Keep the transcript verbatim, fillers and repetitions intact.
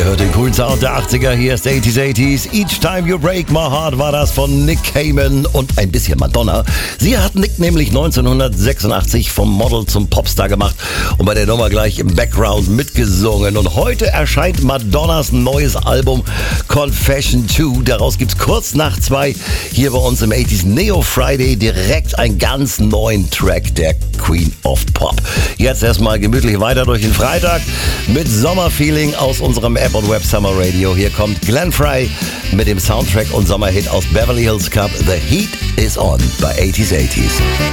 Ihr hört den coolen Sound der achtziger, hier ist eighties eighties. Each Time You Break My Heart war das von Nick Cayman und ein bisschen Madonna. Sie hat Nick nämlich neunzehnhundertsechsundachtzig vom Model zum Popstar gemacht und bei der Nummer gleich im Background mitgesungen. Und heute erscheint Madonnas neues Album Confession zwei. Daraus gibt's kurz nach zwei hier bei uns im eighties Neo Friday direkt einen ganz neuen Track der Queen of Pop. Jetzt erstmal gemütlich weiter durch den Freitag mit Sommerfeeling aus unserem App und Web Summer Radio. Hier kommt Glenn Frey mit dem Soundtrack und Sommerhit aus Beverly Hills Cup. The Heat is On bei eighties eighties.